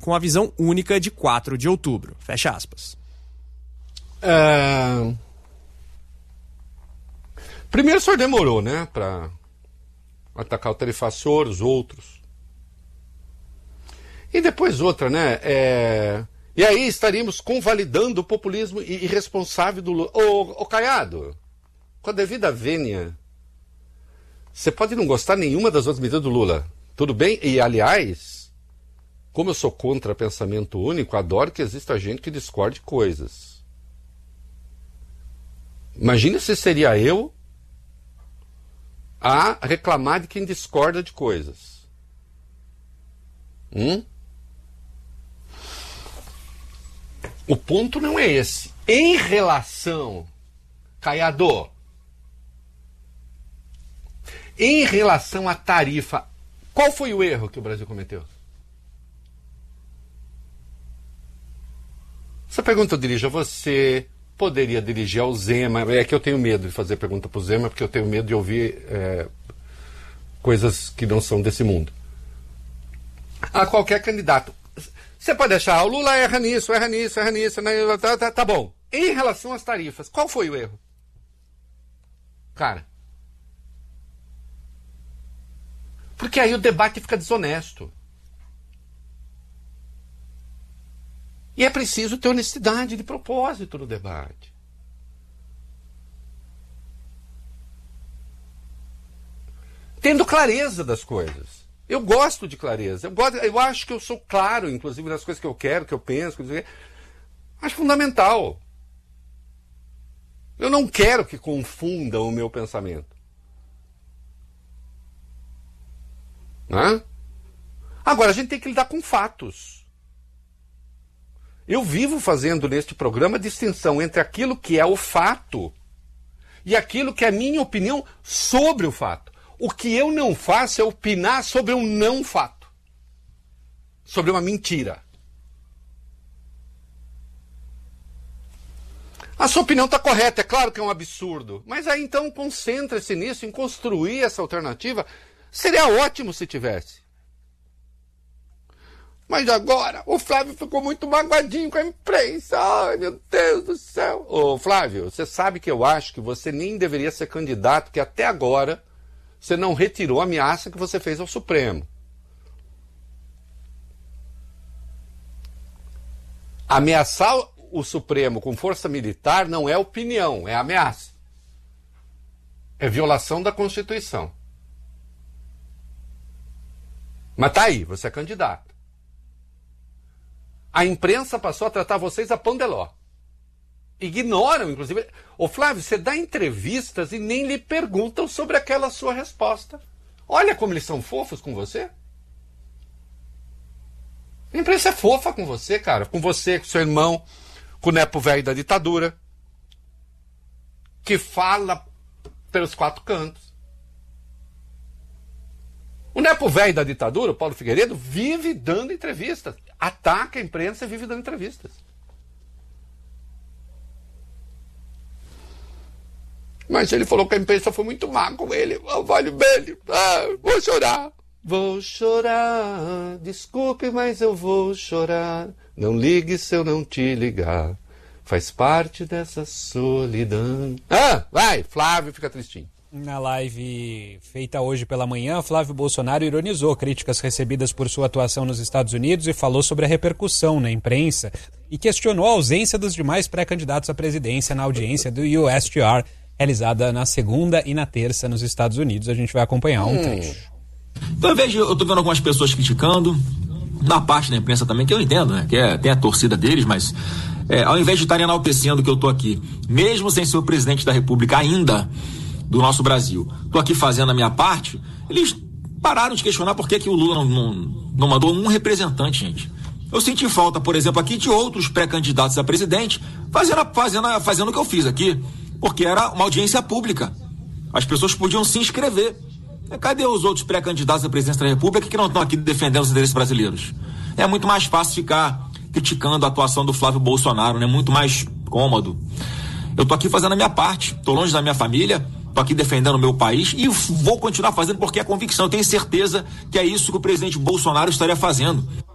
com a visão única de 4 de outubro. Fecha aspas. Primeiro o senhor demorou, né, para atacar o tarifacior, os outros. E depois outra, né, e aí estaríamos convalidando o populismo irresponsável do Lula. Ô Caiado, com a devida vênia, você pode não gostar nenhuma das outras medidas do Lula, tudo bem? E, aliás, como eu sou contra pensamento único, adoro que exista gente que discorde coisas. Imagina se seria eu a reclamar de quem discorda de coisas. O ponto não é esse. Em relação, Caiado, em relação à tarifa, qual foi o erro que o Brasil cometeu? Essa pergunta eu dirijo a você, poderia dirigir ao Zema. É que eu tenho medo de fazer pergunta para o Zema, porque eu tenho medo de ouvir coisas que não são desse mundo. A qualquer candidato. Você pode achar, o Lula erra nisso, né? Tá bom. Em relação às tarifas, qual foi o erro? Cara. Porque aí o debate fica desonesto. E é preciso ter honestidade de propósito no debate. Tendo clareza das coisas. Eu gosto de clareza. Eu acho que eu sou claro, inclusive, nas coisas que eu quero, que eu penso. Acho fundamental. Eu não quero que confundam o meu pensamento. Né? Agora, a gente tem que lidar com fatos. Eu vivo fazendo neste programa a distinção entre aquilo que é o fato e aquilo que é a minha opinião sobre o fato. O que eu não faço é opinar sobre um não fato, sobre uma mentira. A sua opinião está correta, é claro que é um absurdo, mas aí então concentre-se nisso, em construir essa alternativa. Seria ótimo se tivesse. Mas agora, o Flávio ficou muito magoadinho com a imprensa. Ai, meu Deus do céu. Ô, Flávio, você sabe que eu acho que você nem deveria ser candidato, porque até agora você não retirou a ameaça que você fez ao Supremo. Ameaçar o Supremo com força militar não é opinião, é ameaça. É violação da Constituição. Mas tá aí, você é candidato. A imprensa passou a tratar vocês a pão de ló. Ignoram, inclusive. Ô Flávio, você dá entrevistas e nem lhe perguntam sobre aquela sua resposta. Olha como eles são fofos com você. A imprensa é fofa com você, cara. Com você, com seu irmão, com o nepo velho da ditadura, que fala pelos 4 cantos. O nepo velho da ditadura, o Paulo Figueiredo, vive dando entrevistas. Ataca a imprensa e vive dando entrevistas. Mas ele falou que a imprensa foi muito má com ele. Vale bem. Vou chorar. Vou chorar. Desculpe, mas eu vou chorar. Não ligue se eu não te ligar. Faz parte dessa solidão. Vai, Flávio, fica tristinho. Na live feita hoje pela manhã, Flávio Bolsonaro ironizou críticas recebidas por sua atuação nos Estados Unidos e falou sobre a repercussão na imprensa e questionou a ausência dos demais pré-candidatos à presidência na audiência do USTR, realizada na segunda e na terça nos Estados Unidos. A gente vai acompanhar um trecho. Então, eu tô vendo algumas pessoas criticando, da parte da imprensa também, que eu entendo, né? Que tem a torcida deles, mas ao invés de estarem enaltecendo que eu tô aqui, mesmo sem ser o presidente da República ainda do nosso Brasil, tô aqui fazendo a minha parte, eles pararam de questionar por que o Lula não mandou um representante, gente. Eu senti falta, por exemplo, aqui de outros pré-candidatos a presidente fazendo o que eu fiz aqui, porque era uma audiência pública. As pessoas podiam se inscrever. Cadê os outros pré-candidatos à presidência da República que não estão aqui defendendo os interesses brasileiros? É muito mais fácil ficar criticando a atuação do Flávio Bolsonaro, né? Muito mais cômodo. Eu tô aqui fazendo a minha parte, tô longe da minha família, tô aqui defendendo o meu país e vou continuar fazendo porque é convicção. Eu tenho certeza que é isso que o presidente Bolsonaro estaria fazendo.